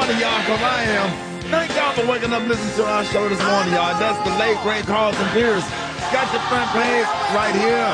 morning, y'all, because I am. Thank y'all for waking up listening to our show this morning, y'all. That's the late, great Carlton Pierce. Got your front page right here.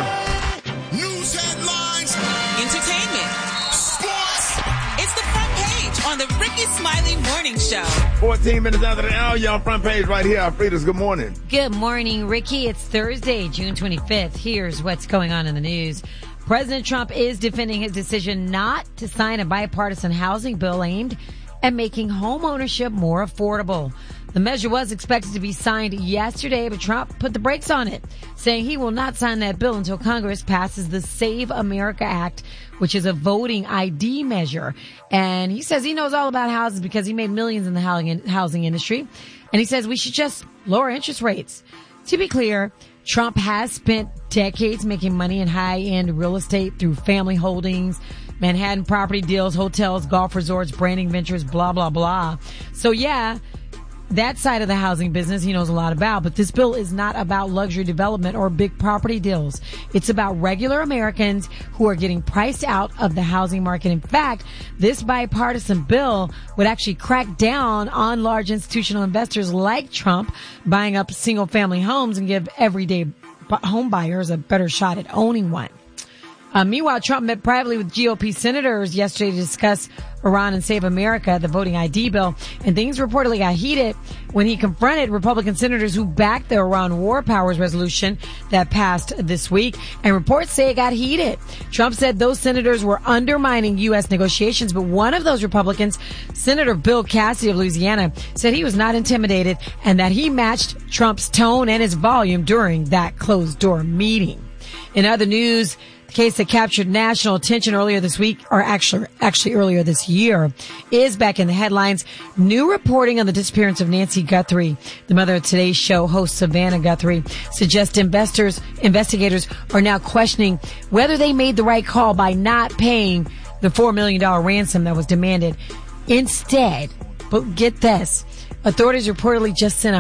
News headlines. Entertainment. Sports. It's the front page on the Ricky Smiley Morning Show. 14 minutes after the hour, y'all, front page right here. Alfreda's, good morning. Good morning, Ricky. It's Thursday, June 25th. Here's what's going on in the news. President Trump is defending his decision not to sign a bipartisan housing bill aimed at making home ownership more affordable. The measure was expected to be signed yesterday, but Trump put the brakes on it, saying he will not sign that bill until Congress passes the Save America Act, which is a voting ID measure. And he says he knows all about houses because he made millions in the housing industry. And he says we should just lower interest rates. To be clear, Trump has spent decades making money in high-end real estate through family holdings, Manhattan property deals, hotels, golf resorts, branding ventures, blah, blah, blah. So, yeah, that side of the housing business he knows a lot about. But this bill is not about luxury development or big property deals. It's about regular Americans who are getting priced out of the housing market. In fact, this bipartisan bill would actually crack down on large institutional investors like Trump buying up single-family homes and give everyday home buyers a better shot at owning one. Meanwhile, Trump met privately with GOP senators yesterday to discuss Iran and Save America, the voting ID bill, and things reportedly got heated when he confronted Republican senators who backed the Iran war powers resolution that passed this week, and reports say it got heated. Trump said those senators were undermining U.S. negotiations, but one of those Republicans, Senator Bill Cassidy of Louisiana, said he was not intimidated and that he matched Trump's tone and his volume during that closed-door meeting. In other news, case that captured national attention earlier this week, or actually earlier this year, is back in the headlines. New reporting on the disappearance of Nancy Guthrie, the mother of Today's Show host Savannah Guthrie, suggests investigators are now questioning whether they made the right call by not paying the $4 million ransom that was demanded. Instead, but get this, authorities reportedly just sent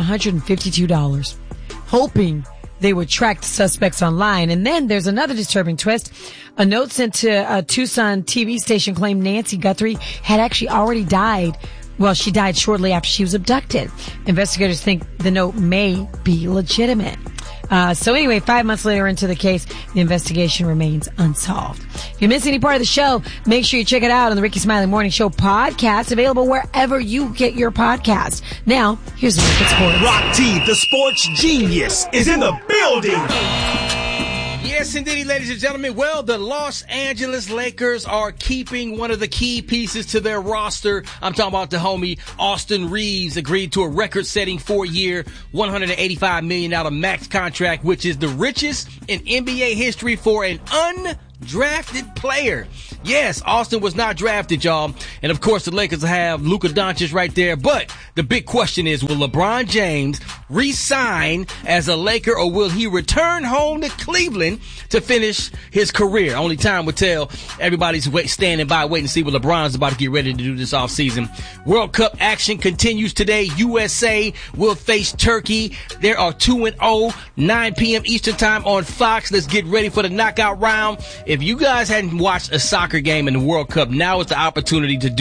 $152, hoping they would track the suspects online. And then there's another disturbing twist. A note sent to a Tucson TV station claimed Nancy Guthrie had actually already died. Well, she died shortly after she was abducted. Investigators think the note may be legitimate. So anyway, 5 months later into the case, the investigation remains unsolved. If you miss any part of the show, make sure you check it out on the Ricky Smiley Morning Show podcast, available wherever you get your podcast. Now, here's the look at sports. Rock T, the sports genius, is in the building. Yes, indeed, ladies and gentlemen. Well, the Los Angeles Lakers are keeping one of the key pieces to their roster. I'm talking about the homie Austin Reeves agreed to a record-setting 4-year, $185 million max contract, which is the richest in NBA history for an undrafted player. Yes, Austin was not drafted, y'all. And of course, the Lakers have Luka Doncic right there. But the big question is, will LeBron James re-sign as a Laker, or will he return home to Cleveland to finish his career? Only time will tell. Everybody's standing by waiting to see what LeBron's about to get ready to do this offseason. World Cup action continues today. USA will face Turkey. There are 2-0, 9 p.m. Eastern time on Fox. Let's get ready for the knockout round. If you guys hadn't watched a soccer game in the World Cup, now is the opportunity to do